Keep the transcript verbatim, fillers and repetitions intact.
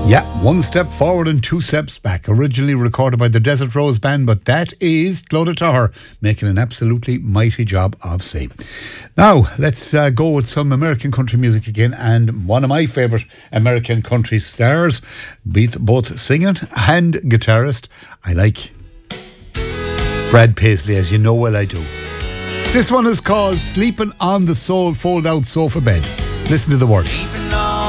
Yeah, one step forward and two steps back. Originally recorded by the Desert Rose Band, but that is Clodagh Toher making an absolutely mighty job of same. Now, let's uh, go with some American country music again, and one of my favourite American country stars, both singing and guitarist. I like Brad Paisley, as you know well I do. This one is called Sleeping on the Soul Fold Out Sofa Bed. Listen to the words.